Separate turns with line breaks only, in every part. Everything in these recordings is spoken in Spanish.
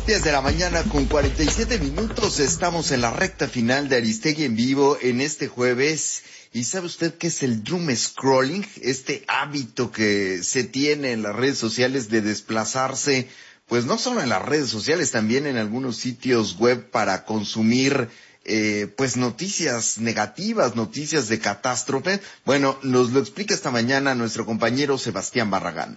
10 de la mañana con 47 minutos. Estamos en la recta final de Aristegui en vivo en este jueves. ¿Y sabe usted qué es el doom scrolling? Este hábito que se tiene en las redes sociales de desplazarse, pues no solo en las redes sociales, también en algunos sitios web para consumir pues noticias negativas, noticias de catástrofe. Bueno, nos lo explica esta mañana nuestro compañero Sebastián Barragán.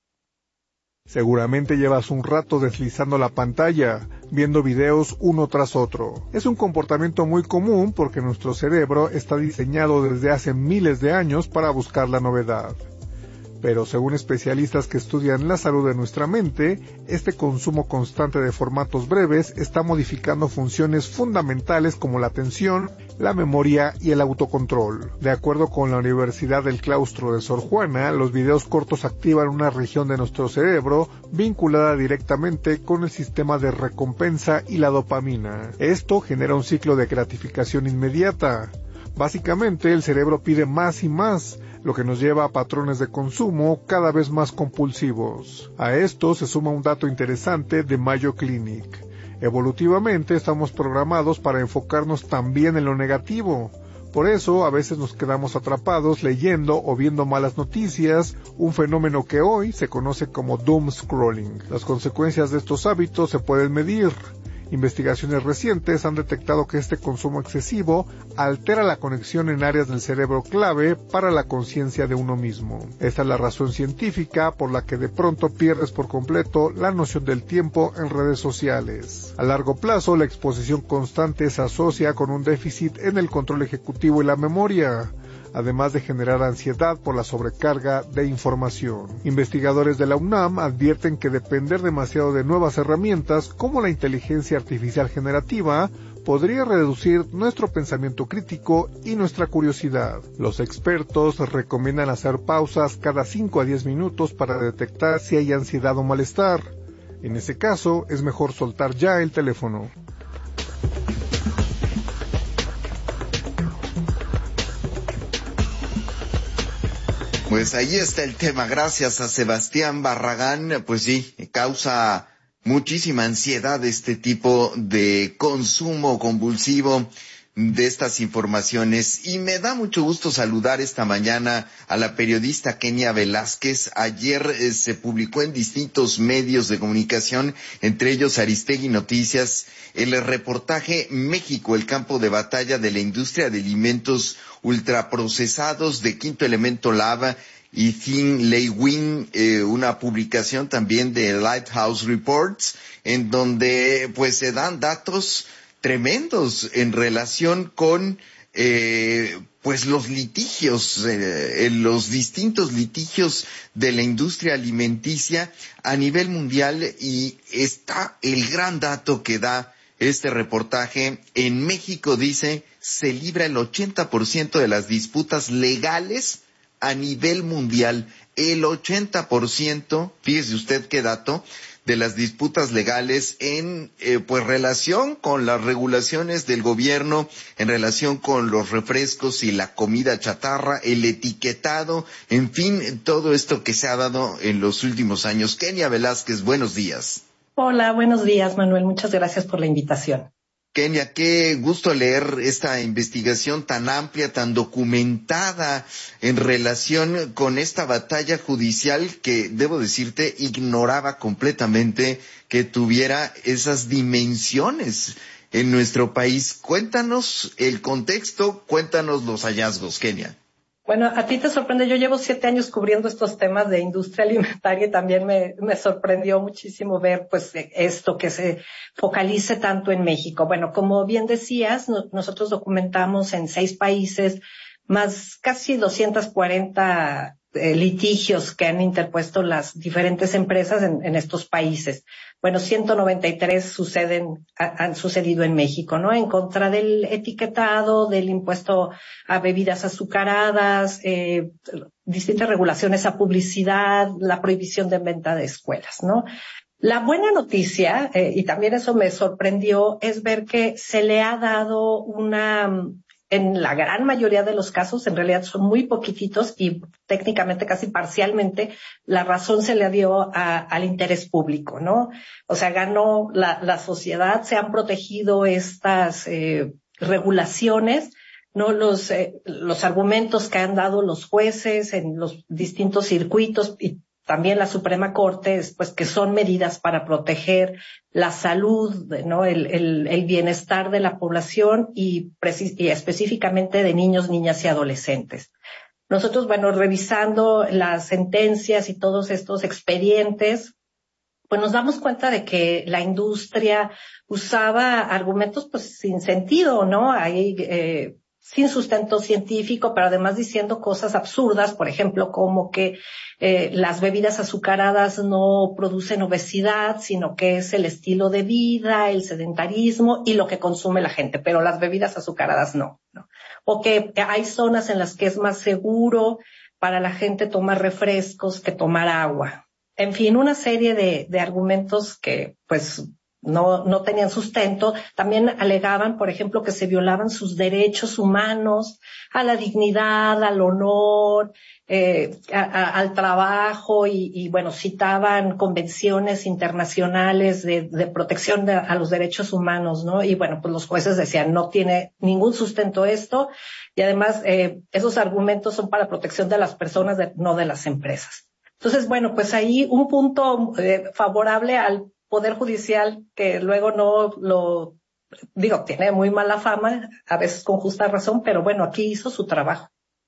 Seguramente llevas un rato deslizando la pantalla, viendo videos uno tras otro. Es un comportamiento muy común porque nuestro cerebro está diseñado desde hace miles de años para buscar la novedad. Pero según especialistas que estudian la salud de nuestra mente, este consumo constante de formatos breves está modificando funciones fundamentales como la atención, la memoria y el autocontrol. De acuerdo con la Universidad del Claustro de Sor Juana, los videos cortos activan una región de nuestro cerebro vinculada directamente con el sistema de recompensa y la dopamina. Esto genera un ciclo de gratificación inmediata. Básicamente, el cerebro pide más y más, lo que nos lleva a patrones de consumo cada vez más compulsivos. A esto se suma un dato interesante de Mayo Clinic. Evolutivamente estamos programados para enfocarnos también en lo negativo. Por eso, a veces nos quedamos atrapados leyendo o viendo malas noticias, un fenómeno que hoy se conoce como doom scrolling. Las consecuencias de estos hábitos se pueden medir. Investigaciones recientes han detectado que este consumo excesivo altera la conexión en áreas del cerebro clave para la conciencia de uno mismo. Esta es la razón científica por la que de pronto pierdes por completo la noción del tiempo en redes sociales. A largo plazo, la exposición constante se asocia con un déficit en el control ejecutivo y la memoria, además de generar ansiedad por la sobrecarga de información. Investigadores de la UNAM advierten que depender demasiado de nuevas herramientas como la inteligencia artificial generativa podría reducir nuestro pensamiento crítico y nuestra curiosidad. Los expertos recomiendan hacer pausas cada 5 a 10 minutos para detectar si hay ansiedad o malestar. En ese caso, es mejor soltar ya el teléfono.
Pues ahí está el tema, gracias a Sebastián Barragán. Pues sí, causa muchísima ansiedad este tipo de consumo convulsivo de estas informaciones. Y me da mucho gusto saludar esta mañana a la periodista Kenia Velázquez. Ayer se publicó en distintos medios de comunicación, entre ellos Aristegui Noticias, el reportaje México, el campo de batalla de la industria de alimentos ultraprocesados de Quinto Elemento Lab y Thin Lei Wing, una publicación también de Lighthouse Reports, en donde pues se dan datos tremendos en relación con pues los litigios, los distintos litigios de la industria alimenticia a nivel mundial. Y está el gran dato que da este reportaje. En México, dice, se libra el 80% de las disputas legales a nivel mundial. El 80%, fíjese usted qué dato, de las disputas legales en pues relación con las regulaciones del gobierno, en relación con los refrescos y la comida chatarra, el etiquetado, en fin, todo esto que se ha dado en los últimos años. Kenia Velázquez, buenos días.
Hola, buenos días, Manuel. Muchas gracias por la invitación.
Kenia, qué gusto leer esta investigación tan amplia, tan documentada en relación con esta batalla judicial que, debo decirte, ignoraba completamente que tuviera esas dimensiones en nuestro país. Cuéntanos el contexto, cuéntanos los hallazgos, Kenia.
Bueno, a ti te sorprende. Yo llevo 7 años cubriendo estos temas de industria alimentaria y también me sorprendió muchísimo ver pues esto que se focalice tanto en México. Bueno, como bien decías, nosotros documentamos en 6 países más casi 240 litigios que han interpuesto las diferentes empresas en estos países. Bueno, 193 han sucedido en México, ¿no? En contra del etiquetado, del impuesto a bebidas azucaradas, distintas regulaciones a publicidad, la prohibición de venta de escuelas, ¿no? La buena noticia, y también eso me sorprendió, es ver que se le ha dado una en la gran mayoría de los casos, en realidad son muy poquititos y técnicamente casi parcialmente, la razón se le dio al interés público, ¿no? O sea, ganó la sociedad, se han protegido estas regulaciones, ¿no? Los argumentos que han dado los jueces en los distintos circuitos y también la Suprema Corte, pues que son medidas para proteger la salud, ¿no? El bienestar de la población y específicamente de niños, niñas y adolescentes. Nosotros, bueno, revisando las sentencias y todos estos expedientes, pues nos damos cuenta de que la industria usaba argumentos pues sin sentido, ¿no? Hay sin sustento científico, pero además diciendo cosas absurdas, por ejemplo, como que las bebidas azucaradas no producen obesidad, sino que es el estilo de vida, el sedentarismo y lo que consume la gente, pero las bebidas azucaradas no, ¿no? O que hay zonas en las que es más seguro para la gente tomar refrescos que tomar agua. En fin, una serie de argumentos que pues no tenían sustento. También alegaban, por ejemplo, que se violaban sus derechos humanos a la dignidad, al honor, al trabajo y bueno, citaban convenciones internacionales de protección a los derechos humanos, ¿no? Y bueno, pues los jueces decían, no tiene ningún sustento esto y además esos argumentos son para protección de las personas, no de las empresas. Entonces, bueno, pues ahí un punto favorable al Poder Judicial que luego tiene muy mala fama, a veces con justa razón, pero bueno, aquí hizo su trabajo.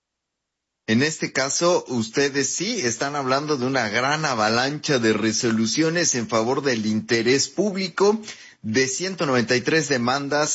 En este caso, ustedes sí están hablando de una gran avalancha de resoluciones en favor del interés público, de 193 demandas,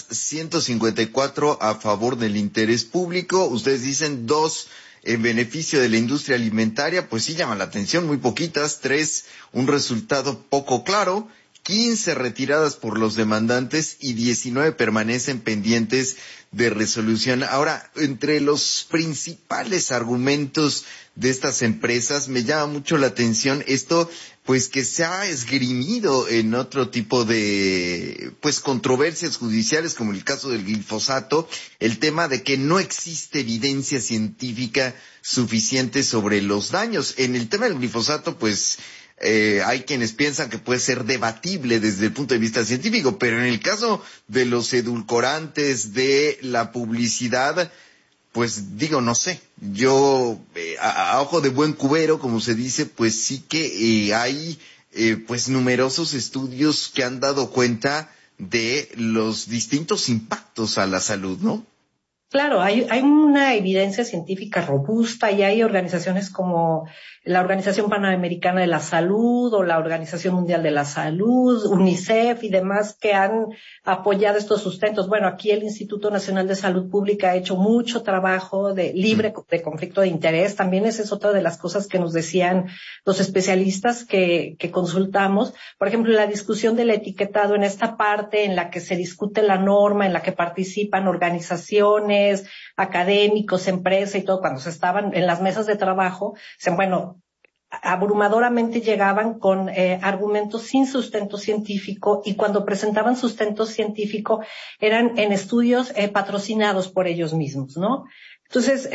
154 a favor del interés público. Ustedes dicen 2 en beneficio de la industria alimentaria, pues sí llama la atención, muy poquitas, 3, un resultado poco claro, 15 retiradas por los demandantes y 19 permanecen pendientes de resolución. Ahora, entre los principales argumentos de estas empresas, me llama mucho la atención esto, pues que se ha esgrimido en otro tipo de, pues controversias judiciales, como el caso del glifosato, el tema de que no existe evidencia científica suficiente sobre los daños. En el tema del glifosato, pues, hay quienes piensan que puede ser debatible desde el punto de vista científico, pero en el caso de los edulcorantes, de la publicidad, pues digo, no sé, yo a ojo de buen cubero, como se dice, pues sí que hay pues numerosos estudios que han dado cuenta de los distintos impactos a la salud, ¿no?
Claro, hay una evidencia científica robusta y hay organizaciones como la Organización Panamericana de la Salud o la Organización Mundial de la Salud, UNICEF y demás que han apoyado estos sustentos. Bueno, aquí el Instituto Nacional de Salud Pública ha hecho mucho trabajo libre de conflicto de interés. También esa es otra de las cosas que nos decían los especialistas que consultamos. Por ejemplo, la discusión del etiquetado en esta parte en la que se discute la norma, en la que participan organizaciones, académicos, empresa y todo, cuando se estaban en las mesas de trabajo, bueno, abrumadoramente llegaban con argumentos sin sustento científico y cuando presentaban sustento científico eran en estudios patrocinados por ellos mismos, ¿no? Entonces,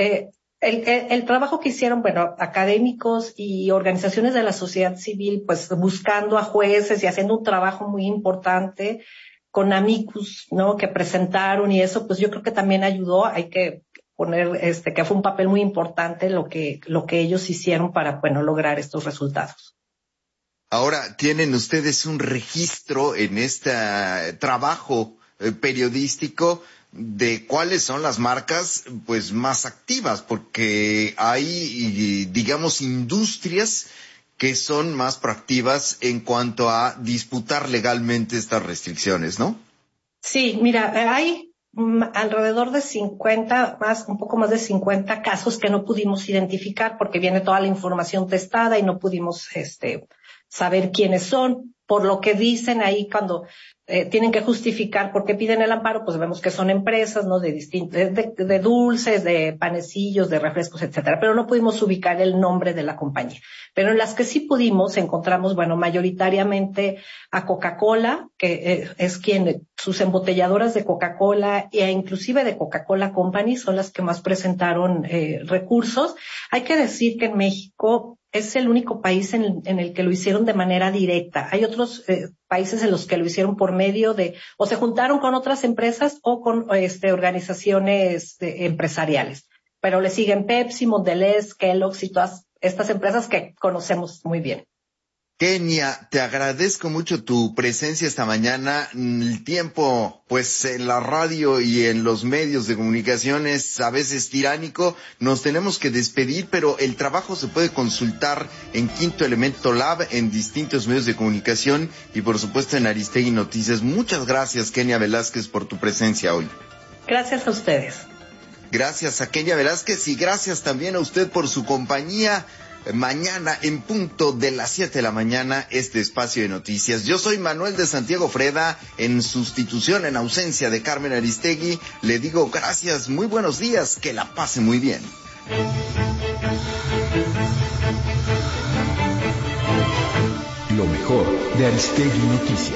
el trabajo que hicieron, bueno, académicos y organizaciones de la sociedad civil, pues buscando a jueces y haciendo un trabajo muy importante con amicus, ¿no? Que presentaron y eso, pues yo creo que también ayudó. Hay que poner que fue un papel muy importante lo que ellos hicieron para, bueno, lograr estos resultados.
Ahora, ¿tienen ustedes un registro en este trabajo periodístico de cuáles son las marcas pues más activas? Porque hay, digamos, industrias que son más proactivas en cuanto a disputar legalmente estas restricciones, ¿no?
Sí, mira, hay alrededor de 50, un poco más de 50 casos que no pudimos identificar porque viene toda la información testada y no pudimos saber quiénes son. por lo que dicen ahí cuando tienen que justificar por qué piden el amparo, pues vemos que son empresas, ¿no? De dulces, de panecillos, de refrescos, etcétera. Pero no pudimos ubicar el nombre de la compañía. Pero en las que sí pudimos, encontramos, bueno, mayoritariamente a Coca-Cola, que es quien, sus embotelladoras de Coca-Cola e inclusive de Coca-Cola Company son las que más presentaron recursos. Hay que decir que en México es el único país en el que lo hicieron de manera directa. Hay otros países en los que lo hicieron por medio de, o se juntaron con otras empresas o con organizaciones empresariales. Pero le siguen Pepsi, Mondelez, Kellogg's y todas estas empresas que conocemos muy bien.
Kenia, te agradezco mucho tu presencia esta mañana. El tiempo, pues en la radio y en los medios de comunicación es a veces tiránico. Nos tenemos que despedir, pero el trabajo se puede consultar en Quinto Elemento Lab, en distintos medios de comunicación y por supuesto en Aristegui Noticias. Muchas gracias, Kenia Velázquez, por tu presencia hoy.
Gracias a ustedes.
Gracias a Kenia Velázquez y gracias también a usted por su compañía. Mañana en punto de las 7 de la mañana este espacio de noticias. Yo soy Manuel de Santiago Freda, en sustitución, en ausencia de Carmen Aristegui. Le digo gracias, muy buenos días, que la pase muy bien.
Lo mejor de Aristegui Noticias.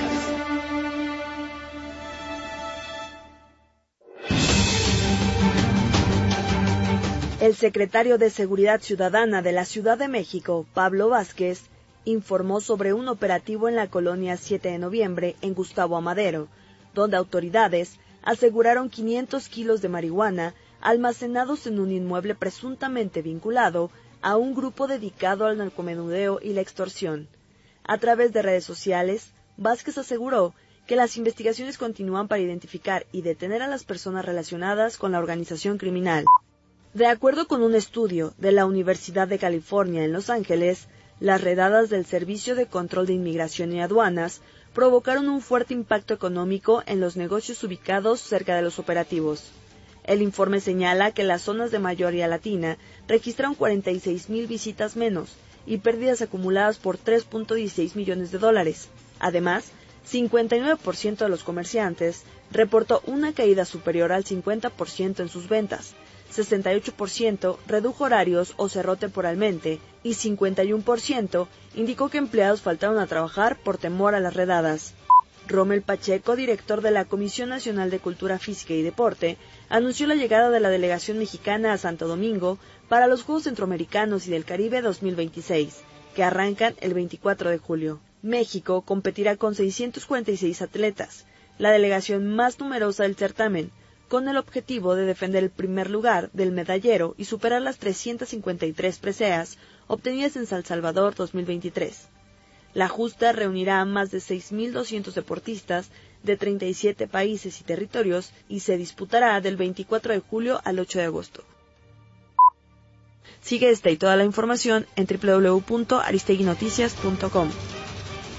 El secretario de Seguridad Ciudadana de la Ciudad de México, Pablo Vázquez, informó sobre un operativo en la colonia 7 de noviembre en Gustavo Amadero, donde autoridades aseguraron 500 kilos de marihuana almacenados en un inmueble presuntamente vinculado a un grupo dedicado al narcomenudeo y la extorsión. A través de redes sociales, Vázquez aseguró que las investigaciones continúan para identificar y detener a las personas relacionadas con la organización criminal. De acuerdo con un estudio de la Universidad de California en Los Ángeles, las redadas del Servicio de Control de Inmigración y Aduanas provocaron un fuerte impacto económico en los negocios ubicados cerca de los operativos. El informe señala que las zonas de mayoría latina registraron 46,000 visitas menos y pérdidas acumuladas por $3.16 millones. Además, 59% de los comerciantes reportó una caída superior al 50% en sus ventas. 68% redujo horarios o cerró temporalmente y 51% indicó que empleados faltaron a trabajar por temor a las redadas. Rommel Pacheco, director de la Comisión Nacional de Cultura Física y Deporte, anunció la llegada de la delegación mexicana a Santo Domingo para los Juegos Centroamericanos y del Caribe 2026, que arrancan el 24 de julio. México competirá con 646 atletas, la delegación más numerosa del certamen, con el objetivo de defender el primer lugar del medallero y superar las 353 preseas obtenidas en San Salvador 2023. La justa reunirá a más de 6,200 deportistas de 37 países y territorios y se disputará del 24 de julio al 8 de agosto. Sigue esta y toda la información en www.aristeguinoticias.com.